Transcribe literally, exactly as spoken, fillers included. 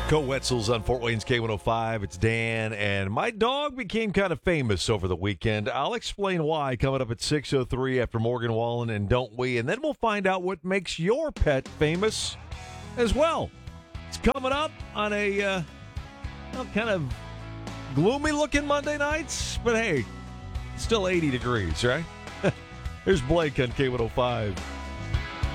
Co Wetzel's on Fort Wayne's K one oh five. It's Dan, and my dog became kind of famous over the weekend. I'll explain why coming up at six oh three after Morgan Wallen and Don't We? And then we'll find out what makes your pet famous as well. It's coming up on a uh, well, kind of gloomy-looking Monday nights, but hey, still eighty degrees, right? Here's Blake on K one oh five.